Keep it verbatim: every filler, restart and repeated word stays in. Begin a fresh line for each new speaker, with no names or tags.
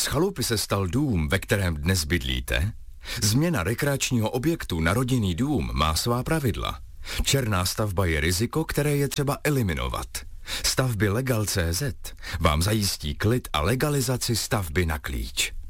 Z chalupy se stal dům, ve kterém dnes bydlíte? Změna rekreačního objektu na rodinný dům má svá pravidla. Černá stavba je riziko, které je třeba eliminovat. Stavby Legal tečka cé zet vám zajistí klid a legalizaci stavby na klíč.